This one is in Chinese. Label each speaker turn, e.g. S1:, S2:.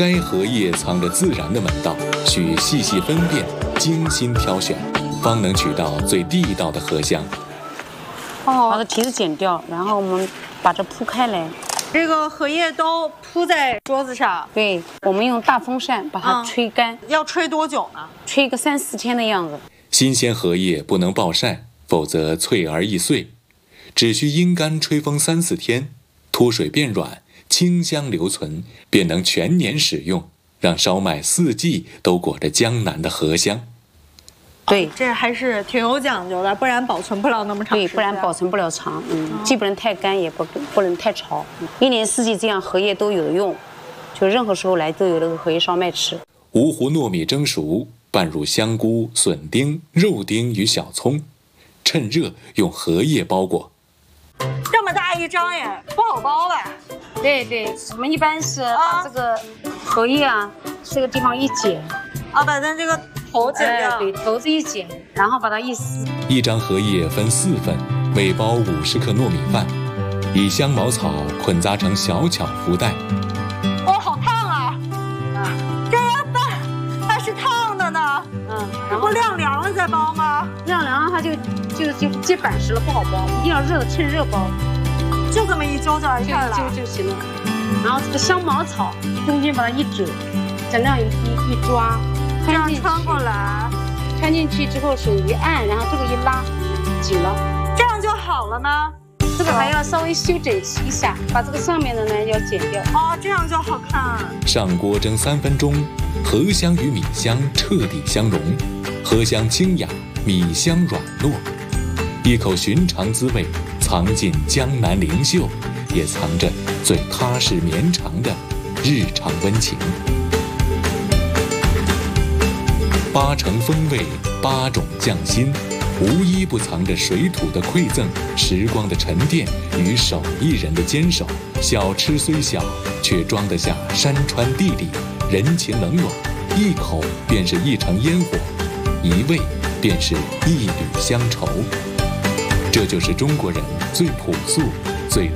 S1: 摘荷叶藏着自然的门道，需细细分辨，精心挑选，方能取到最地道的荷香。
S2: 把这皮子剪掉，然后我们把这铺开来。
S3: 这个荷叶都铺在桌子上。
S2: 对，我们用大风扇把它吹干。
S3: 要吹多久呢？
S2: 吹个3、4天的样子。
S1: 新鲜荷叶不能暴晒，否则脆而易碎。只需阴干吹风3、4天，脱水变软，清香留存，便能全年使用，让烧麦4季都裹着江南的荷香。
S2: 对，
S3: 这还是挺有讲究的，不然保存不了那么长时间。
S2: 对，不然保存不了长。既不能太干，也不能太潮。1年4季这样荷叶都有的用，就任何时候来都有这个荷叶烧麦吃。
S1: 芜湖糯米蒸熟，拌入香菇、笋丁、肉丁与小葱，趁热用荷叶包裹。
S3: 这么大一张也不好包吧？
S2: 对，我们一般是把这个荷叶这个地方一剪，
S3: 把它这个头剪掉。
S2: 对，头子一剪，然后把它一撕。
S1: 一张荷叶分4份，每包50克糯米饭，以香茅草捆扎成小巧福袋。
S3: 好烫啊！这个饭是烫的呢。然后晾凉了再包吗？
S2: 晾凉了它就结板实了，不好包，一定要趁热包。
S3: 就这么一揪就完事儿了，
S2: 就行了。然后这个香茅草中间把它一折，再那样一抓，
S3: 这样穿过来，
S2: 穿进去之后手一按，然后这个一拉，紧了，
S3: 这样就好了吗？
S2: 这个还要稍微修整齐一下，把这个上面的呢要剪掉。
S3: 这样就好看。
S1: 上锅蒸3分钟，荷香与米香彻底相融，荷香清雅，米香软糯，一口寻常滋味，藏进江南灵秀，也藏着最踏实绵长的日常温情。8成风味，8种匠心，无一不藏着水土的馈赠、时光的沉淀与手艺人的坚守。小吃虽小，却装得下山川地理、人情冷暖，一口便是一城烟火，一味便是一缕乡愁。这就是中国人最朴素